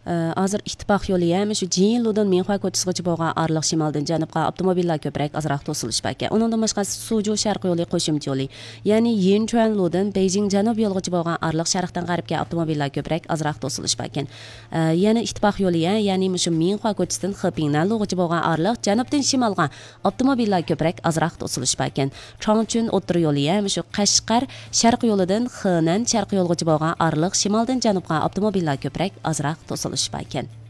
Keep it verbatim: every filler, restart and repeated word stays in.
hozir ittifoq yo'li ham shu Jinludan Minhua ko'chasigacha bo'lgan oraliq shimoldan janubga avtomobillar ko'proq azroq to'silishib ekan. Undan boshqa Suju sharq yo'li qo'shimcha yo'li, ya'ni Yinchuanludan Beijing janub yo'ligacha bo'lgan oraliq sharqdan g'arbga avtomobillar ko'proq azroq to'silishib ekan. Yana ittifoq yo'li, ya'ni shu Minhua ko'chasidan Xipinglanlugacha bo'lgan oraliq janubdan shimolga avtomobillar ko'proq azroq to'silishib ekan. Changchun o'tir yo'li ham shu Qashqar sharq yo'lidan Henan sharq yo'ligacha bo'lgan oraliq shimoldan janubga avtomobillar ko'proq azroq to'silishib ekan.